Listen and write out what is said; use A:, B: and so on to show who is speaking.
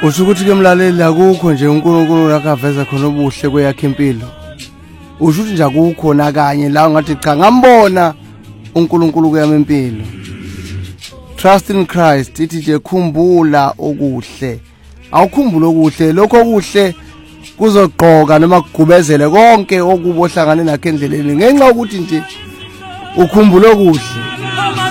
A: Usho ukuthi ke mlaleli akukho nje uNkulunkulu akaveza khona ubuhle kweyakhe impilo. Usho ukuthi nje akukhona kanye la ngathi cha ngambona uNkulunkulu kuyami impilo. Trust in Christ ithi nje khumbula okuhle. Awukhumbule okuhle, lokho okuhle kuzogqoka noma kugubezele konke okubohlangane nakho endleleni ngenxa ukuthi nje ukhumbule okuhle.